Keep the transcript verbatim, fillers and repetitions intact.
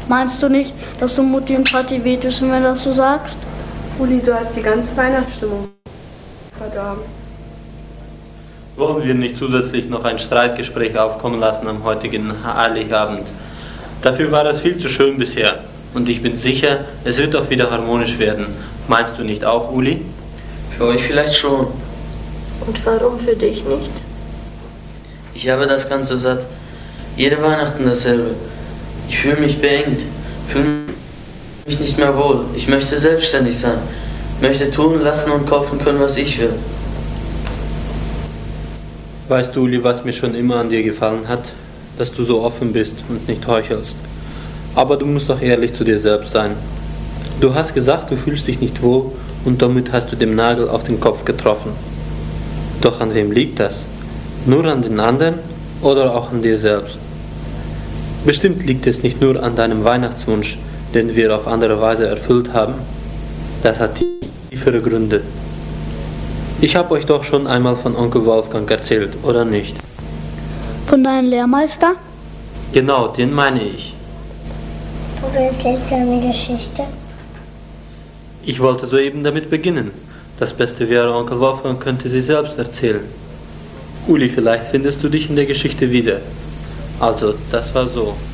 Meinst du nicht, dass du Mutti und Vati wehtun, wenn du das so sagst? Uli, du hast die ganze Weihnachtsstimmung verdorben. Wollen wir nicht zusätzlich noch ein Streitgespräch aufkommen lassen am heutigen Heiligabend? Dafür war es viel zu schön bisher. Und ich bin sicher, es wird auch wieder harmonisch werden. Meinst du nicht auch, Uli? Für euch vielleicht schon. Und warum für dich nicht? Ich habe das Ganze satt. Jede Weihnachten dasselbe. Ich fühle mich beengt, fühle mich nicht mehr wohl. Ich möchte selbstständig sein, möchte tun, lassen und kaufen können, was ich will. Weißt du, Uli, was mir schon immer an dir gefallen hat? Dass du so offen bist und nicht heuchelst. Aber du musst doch ehrlich zu dir selbst sein. Du hast gesagt, du fühlst dich nicht wohl und damit hast du den Nagel auf den Kopf getroffen. Doch an wem liegt das? Nur an den anderen oder auch an dir selbst? Bestimmt liegt es nicht nur an deinem Weihnachtswunsch, den wir auf andere Weise erfüllt haben. Das hat tiefere Gründe. Ich habe euch doch schon einmal von Onkel Wolfgang erzählt, oder nicht? Von deinem Lehrmeister? Genau, den meine ich. Oder ist jetzt eine Geschichte? Ich wollte soeben damit beginnen. Das Beste wäre, Onkel Wolfgang könnte sie selbst erzählen. Uli, vielleicht findest du dich in der Geschichte wieder. Also, das war so.